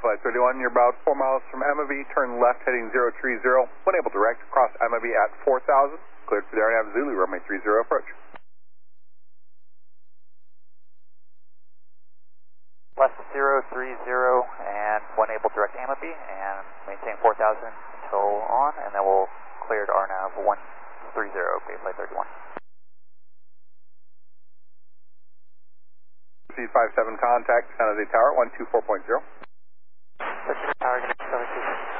Flight 31, you're about 4 miles from MAV, turn left heading 030, when able direct, cross MAV at 4,000, cleared for the RNAV Zulu, runway 30 approach. Left 030 and when able direct MAV and maintain 4,000 until on, and then we'll clear to RNAV 130, Bay Flight 31. C57 contact, San Jose Tower, 124.0. Tower, 727.